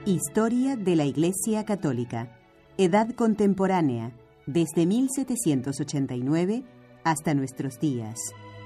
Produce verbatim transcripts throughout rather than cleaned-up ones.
Historia de la Iglesia Católica. Edad contemporánea, desde mil setecientos ochenta y nueve hasta nuestros días.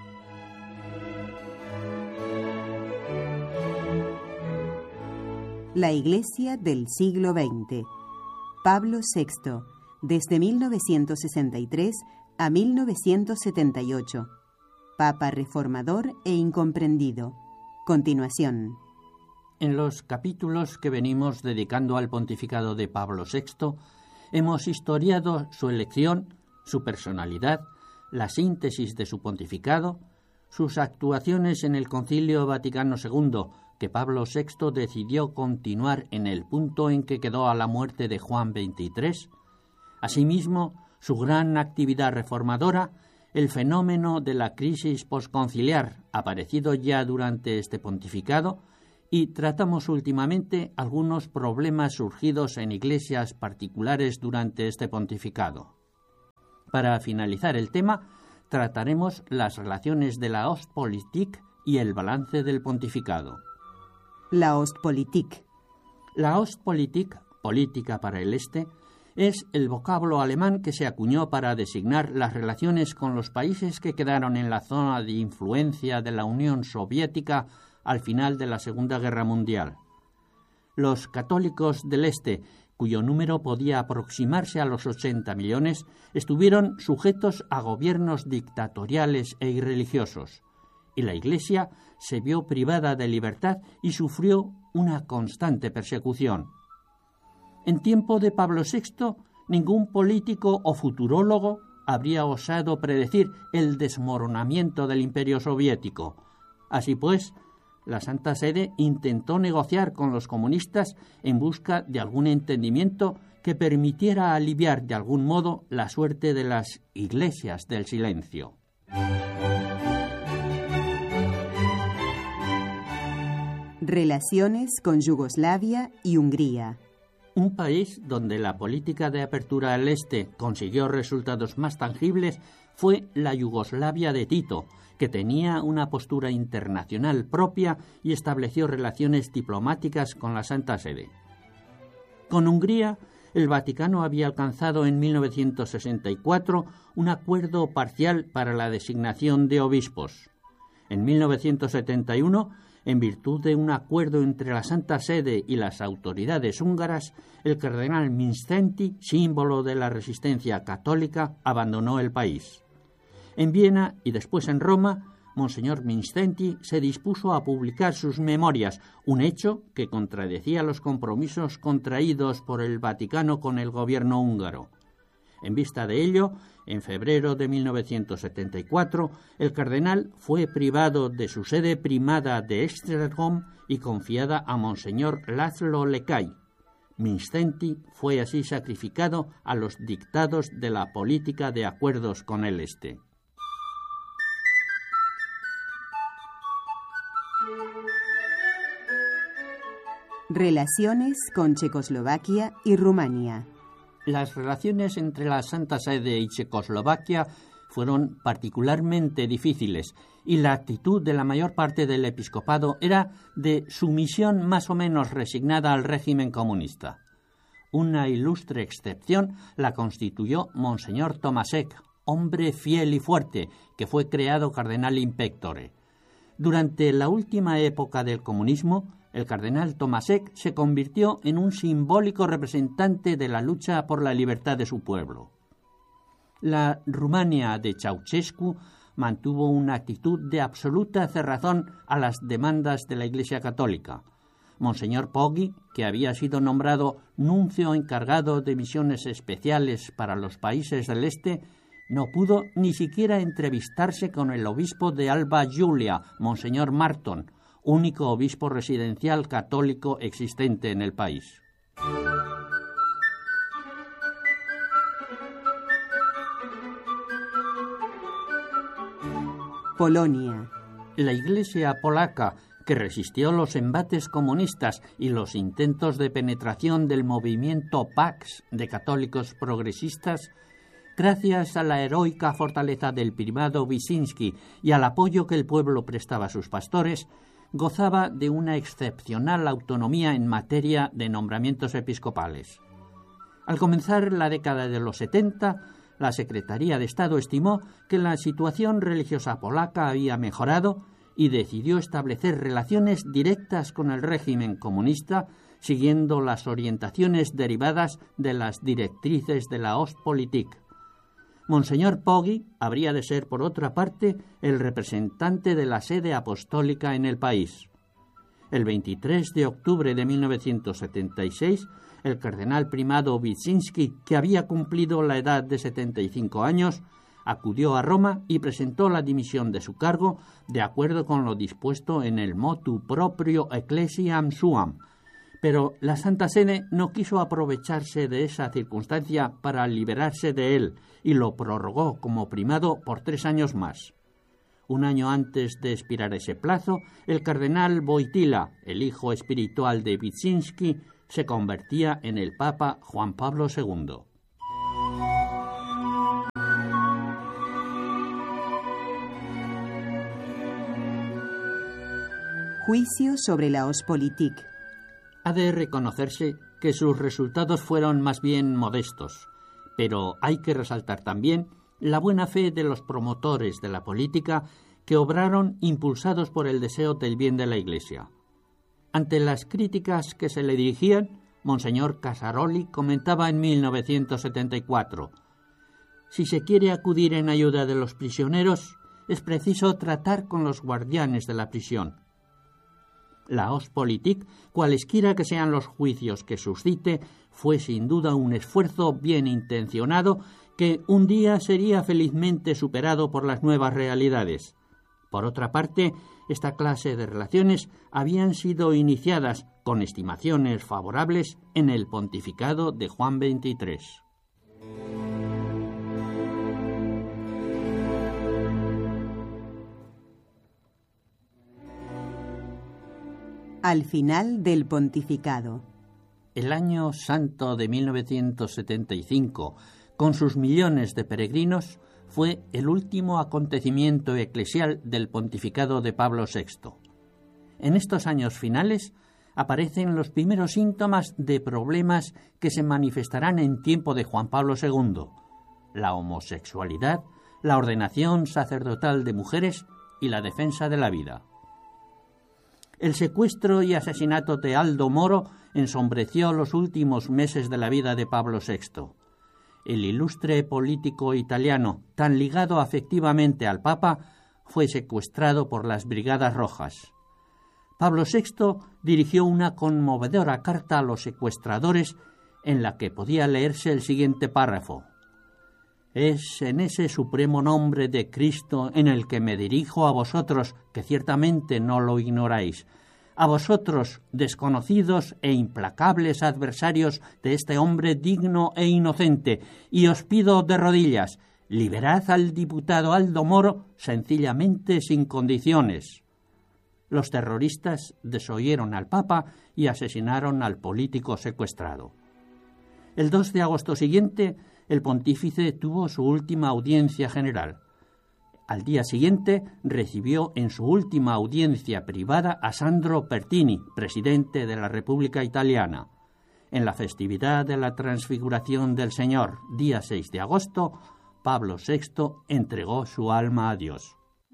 La Iglesia del siglo veinte. Pablo sexto, desde mil novecientos sesenta y tres a mil novecientos setenta y ocho. Papa reformador e incomprendido. Continuación. En los capítulos que venimos dedicando al pontificado de Pablo sexto, hemos historiado su elección, su personalidad, la síntesis de su pontificado, sus actuaciones en el Concilio Vaticano segundo, que Pablo sexto decidió continuar en el punto en que quedó a la muerte de Juan veintitrés, asimismo su gran actividad reformadora, el fenómeno de la crisis posconciliar, aparecido ya durante este pontificado, y tratamos últimamente algunos problemas surgidos en iglesias particulares durante este pontificado. Para finalizar el tema, trataremos las relaciones de la Ostpolitik y el balance del pontificado. La Ostpolitik. La Ostpolitik, política para el Este, es el vocablo alemán que se acuñó para designar las relaciones con los países que quedaron en la zona de influencia de la Unión Soviética al final de la Segunda Guerra Mundial. Los católicos del Este, cuyo número podía aproximarse a los ochenta millones, estuvieron sujetos a gobiernos dictatoriales e irreligiosos, y la Iglesia se vio privada de libertad y sufrió una constante persecución. En tiempo de Pablo sexto, ningún político o futurólogo habría osado predecir el desmoronamiento del Imperio Soviético. Así pues, la Santa Sede intentó negociar con los comunistas en busca de algún entendimiento que permitiera aliviar de algún modo la suerte de las iglesias del silencio. Relaciones con Yugoslavia y Hungría. Un país donde la política de apertura al Este consiguió resultados más tangibles fue la Yugoslavia de Tito, que tenía una postura internacional propia y estableció relaciones diplomáticas con la Santa Sede. Con Hungría, el Vaticano había alcanzado en mil novecientos sesenta y cuatro un acuerdo parcial para la designación de obispos. En mil novecientos setenta y uno, en virtud de un acuerdo entre la Santa Sede y las autoridades húngaras, el cardenal Mindszenty, símbolo de la resistencia católica, abandonó el país. En Viena y después en Roma, Monseñor Mindszenty se dispuso a publicar sus memorias, un hecho que contradecía los compromisos contraídos por el Vaticano con el gobierno húngaro. En vista de ello, en febrero de mil novecientos setenta y cuatro, el cardenal fue privado de su sede primada de Esztergom y confiada a Monseñor László Lékai. Mindszenty fue así sacrificado a los dictados de la política de acuerdos con el Este. Relaciones con Checoslovaquia y Rumania. Las relaciones entre la Santa Sede y Checoslovaquia fueron particularmente difíciles y la actitud de la mayor parte del episcopado era de sumisión más o menos resignada al régimen comunista. Una ilustre excepción la constituyó Monseñor Tomasek, hombre fiel y fuerte, que fue creado cardenal in pectore. Durante la última época del comunismo, el cardenal Tomasek se convirtió en un simbólico representante de la lucha por la libertad de su pueblo. La Rumania de Ceausescu mantuvo una actitud de absoluta cerrazón a las demandas de la Iglesia Católica. Monseñor Poggi, que había sido nombrado nuncio encargado de misiones especiales para los países del Este, no pudo ni siquiera entrevistarse con el obispo de Alba Giulia, Monseñor Marton, único obispo residencial católico existente en el país. Polonia. La Iglesia polaca, que resistió los embates comunistas y los intentos de penetración del movimiento Pax de católicos progresistas, gracias a la heroica fortaleza del primado Wyszynski y al apoyo que el pueblo prestaba a sus pastores, gozaba de una excepcional autonomía en materia de nombramientos episcopales. Al comenzar la década de los setenta, la Secretaría de Estado estimó que la situación religiosa polaca había mejorado y decidió establecer relaciones directas con el régimen comunista, siguiendo las orientaciones derivadas de las directrices de la Ostpolitik. Monseñor Poggi habría de ser, por otra parte, el representante de la sede apostólica en el país. El veintitrés de octubre de mil novecientos setenta y seis, el cardenal primado Wyszynski, que había cumplido la edad de setenta y cinco años, acudió a Roma y presentó la dimisión de su cargo de acuerdo con lo dispuesto en el Motu Proprio Ecclesiam Suam. Pero la Santa Sede no quiso aprovecharse de esa circunstancia para liberarse de él y lo prorrogó como primado por tres años más. Un año antes de expirar ese plazo, el cardenal Wojtyła, el hijo espiritual de Wyszynski, se convertía en el Papa Juan Pablo segundo. Juicio sobre la Ostpolitik. Ha de reconocerse que sus resultados fueron más bien modestos, pero hay que resaltar también la buena fe de los promotores de la política que obraron impulsados por el deseo del bien de la Iglesia. Ante las críticas que se le dirigían, Monseñor Casaroli comentaba en mil novecientos setenta y cuatro: «Si se quiere acudir en ayuda de los prisioneros, es preciso tratar con los guardianes de la prisión». La Ostpolitik, cualesquiera que sean los juicios que suscite, fue sin duda un esfuerzo bien intencionado que un día sería felizmente superado por las nuevas realidades. Por otra parte, esta clase de relaciones habían sido iniciadas con estimaciones favorables en el pontificado de Juan veintitrés. Al final del pontificado. El año santo de mil novecientos setenta y cinco, con sus millones de peregrinos, fue el último acontecimiento eclesial del pontificado de Pablo sexto. En estos años finales aparecen los primeros síntomas de problemas que se manifestarán en tiempo de Juan Pablo segundo: la homosexualidad, la ordenación sacerdotal de mujeres y la defensa de la vida. El secuestro y asesinato de Aldo Moro ensombreció los últimos meses de la vida de Pablo sexto. El ilustre político italiano, tan ligado afectivamente al Papa, fue secuestrado por las Brigadas Rojas. Pablo sexto dirigió una conmovedora carta a los secuestradores en la que podía leerse el siguiente párrafo: «Es en ese supremo nombre de Cristo en el que me dirijo a vosotros, que ciertamente no lo ignoráis, a vosotros, desconocidos e implacables adversarios de este hombre digno e inocente, y os pido de rodillas, liberad al diputado Aldo Moro sencillamente sin condiciones». Los terroristas desoyeron al Papa y asesinaron al político secuestrado. El dos de agosto siguiente, el pontífice tuvo su última audiencia general. Al día siguiente recibió en su última audiencia privada a Sandro Pertini, presidente de la República Italiana. En la festividad de la Transfiguración del Señor, día seis de agosto, Pablo sexto entregó su alma a Dios.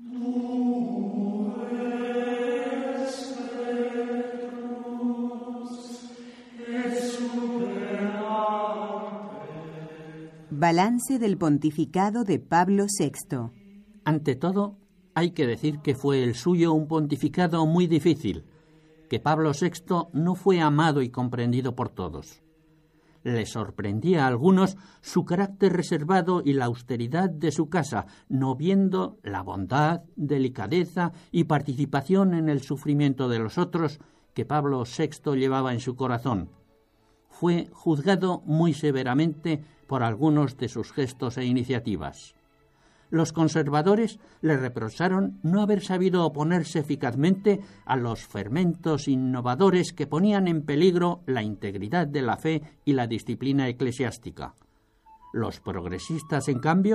Balance del pontificado de Pablo sexto. Ante todo, hay que decir que fue el suyo un pontificado muy difícil, que Pablo sexto no fue amado y comprendido por todos. Le sorprendía a algunos su carácter reservado y la austeridad de su casa, no viendo la bondad, delicadeza y participación en el sufrimiento de los otros que Pablo sexto llevaba en su corazón. Fue juzgado muy severamente por algunos de sus gestos e iniciativas. Los conservadores le reprocharon no haber sabido oponerse eficazmente a los fermentos innovadores que ponían en peligro la integridad de la fe y la disciplina eclesiástica. Los progresistas, en cambio,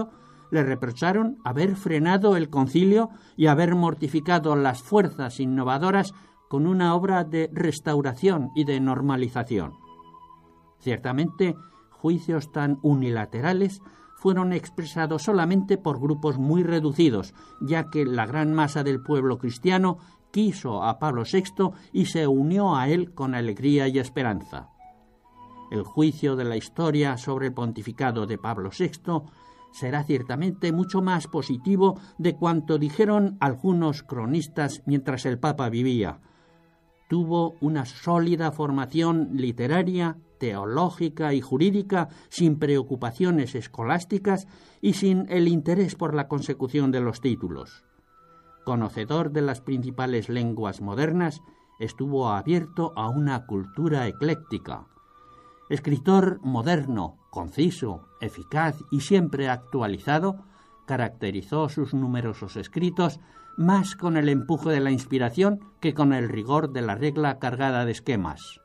Le reprocharon haber frenado el concilio y haber mortificado las fuerzas innovadoras con una obra de restauración y de normalización. Ciertamente, juicios tan unilaterales fueron expresados solamente por grupos muy reducidos, ya que la gran masa del pueblo cristiano quiso a Pablo sexto y se unió a él con alegría y esperanza. El juicio de la historia sobre el pontificado de Pablo sexto será ciertamente mucho más positivo de cuanto dijeron algunos cronistas mientras el Papa vivía. Tuvo una sólida formación literaria, teológica y jurídica, sin preocupaciones escolásticas y sin el interés por la consecución de los títulos. Conocedor de las principales lenguas modernas, estuvo abierto a una cultura ecléctica. Escritor moderno, conciso, eficaz y siempre actualizado, caracterizó sus numerosos escritos más con el empuje de la inspiración que con el rigor de la regla cargada de esquemas.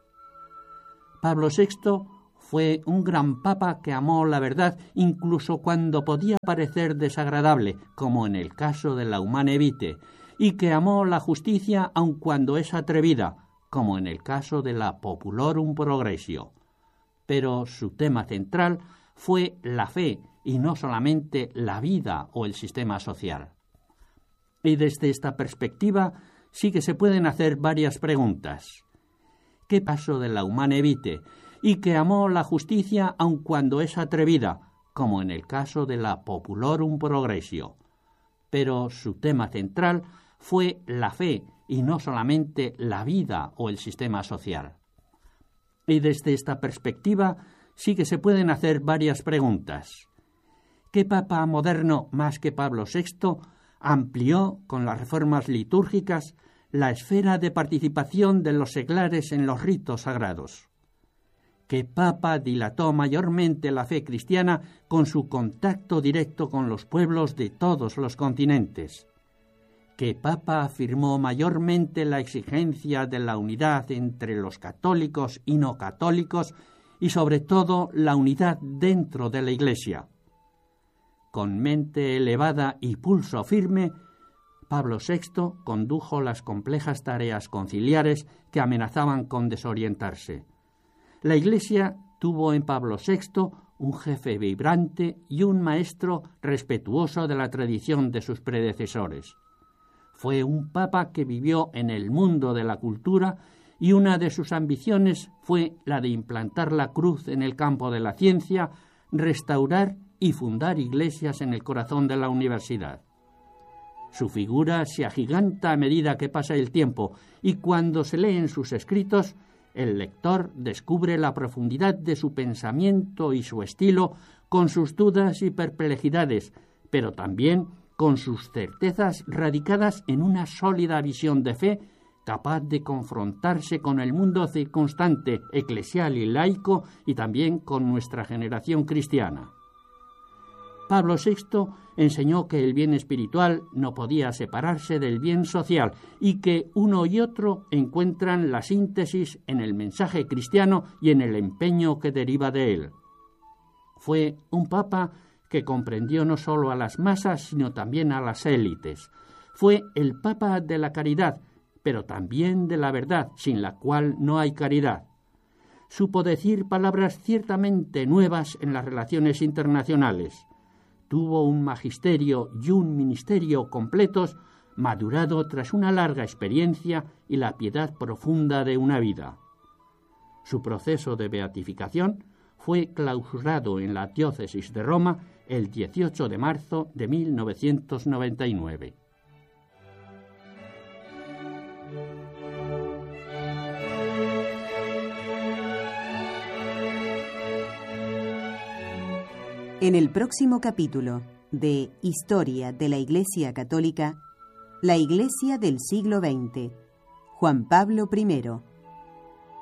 Pablo sexto fue un gran papa que amó la verdad incluso cuando podía parecer desagradable, como en el caso de la Humane Vitae, y que amó la justicia aun cuando es atrevida, como en el caso de la Populorum Progressio. Pero su tema central fue la fe y no solamente la vida o el sistema social. Y desde esta perspectiva sí que se pueden hacer varias preguntas. ¿Qué pasó de la Humane Vitae y que amó la justicia aun cuando es atrevida, como en el caso de la Populorum Progressio? Pero su tema central fue la fe y no solamente la vida o el sistema social. Y desde esta perspectiva sí que se pueden hacer varias preguntas. ¿Qué papa moderno más que Pablo sexto amplió con las reformas litúrgicas la esfera de participación de los seglares en los ritos sagrados? ¿Qué papa dilató mayormente la fe cristiana con su contacto directo con los pueblos de todos los continentes? ¿Qué papa afirmó mayormente la exigencia de la unidad entre los católicos y no católicos y sobre todo la unidad dentro de la Iglesia? Con mente elevada y pulso firme, Pablo sexto condujo las complejas tareas conciliares que amenazaban con desorientarse. La Iglesia tuvo en Pablo sexto un jefe vibrante y un maestro respetuoso de la tradición de sus predecesores. Fue un papa que vivió en el mundo de la cultura y una de sus ambiciones fue la de implantar la cruz en el campo de la ciencia, restaurar y fundar iglesias en el corazón de la universidad. Su figura se agiganta a medida que pasa el tiempo y cuando se leen sus escritos, el lector descubre la profundidad de su pensamiento y su estilo con sus dudas y perplejidades, pero también con sus certezas radicadas en una sólida visión de fe capaz de confrontarse con el mundo circunstante, eclesial y laico, y también con nuestra generación cristiana. Pablo sexto enseñó que el bien espiritual no podía separarse del bien social y que uno y otro encuentran la síntesis en el mensaje cristiano y en el empeño que deriva de él. Fue un papa que comprendió no solo a las masas, sino también a las élites. Fue el papa de la caridad, pero también de la verdad, sin la cual no hay caridad. Supo decir palabras ciertamente nuevas en las relaciones internacionales. Tuvo un magisterio y un ministerio completos, madurado tras una larga experiencia y la piedad profunda de una vida. Su proceso de beatificación fue clausurado en la diócesis de Roma el dieciocho de marzo de mil novecientos noventa y nueve. En el próximo capítulo de Historia de la Iglesia Católica, la Iglesia del siglo veinte, Juan Pablo primero.